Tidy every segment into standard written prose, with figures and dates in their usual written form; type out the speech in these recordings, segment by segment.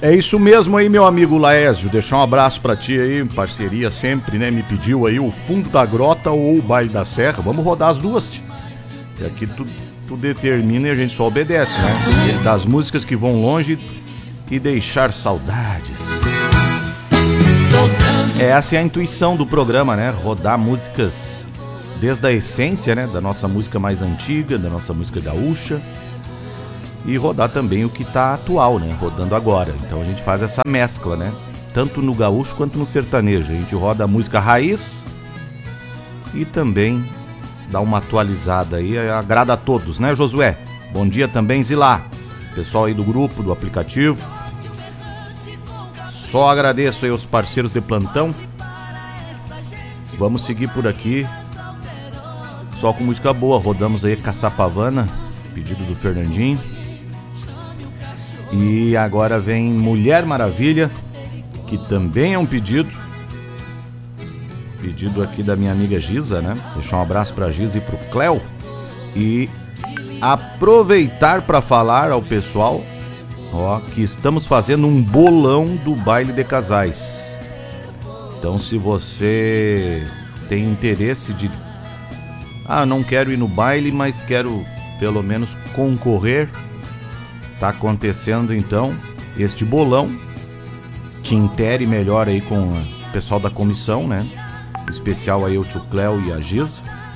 É isso mesmo aí, meu amigo Laésio. Deixar um abraço pra ti aí, parceria sempre, né? Me pediu aí o Fundo da Grota ou o Baile da Serra. Vamos rodar as duas, tio. E aqui tu determina e a gente só obedece, né? Das músicas que vão longe e deixar saudades. Essa é a intuição do programa, né? Rodar músicas desde a essência, né? Da nossa música mais antiga, da nossa música gaúcha. E rodar também o que tá atual, né? Rodando agora. Então a gente faz essa mescla, né? Tanto no gaúcho quanto no sertanejo. A gente roda a música raiz e também dá uma atualizada aí. Agrada a todos, né, Josué? Bom dia também, Zilá. Pessoal aí do grupo, do aplicativo. Só agradeço aí aos parceiros de plantão. Vamos seguir por aqui. Só com música boa. Rodamos aí Caçapavana, pedido do Fernandinho. E agora vem Mulher Maravilha, que também é um pedido aqui da minha amiga Giza, né? Deixar um abraço pra Giza e pro Cléo. E aproveitar para falar ao pessoal, ó, que estamos fazendo um bolão do baile de casais. Então, se você tem interesse de não quero ir no baile, mas quero pelo menos concorrer, tá acontecendo então este bolão. Te intere melhor aí com o pessoal da comissão, né? Especial aí o tio Cléo e a Giza.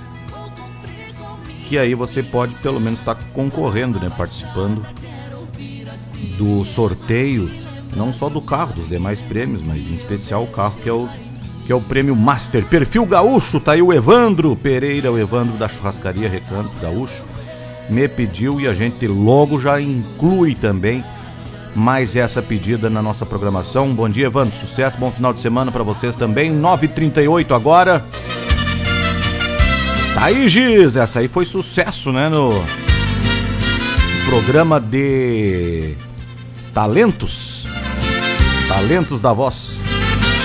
Que aí você pode pelo menos estar concorrendo, né? Participando do sorteio, não só do carro, dos demais prêmios, mas em especial o carro que é o prêmio Master Perfil Gaúcho. Tá aí o Evandro Pereira, o Evandro da churrascaria Recanto Gaúcho, me pediu e a gente logo já inclui também mais essa pedida na nossa programação. Bom dia, Evandro, sucesso, bom final de semana pra vocês também. 9h38 agora. Tá aí, Giz, essa aí foi sucesso, né, no programa de Talentos da Voz.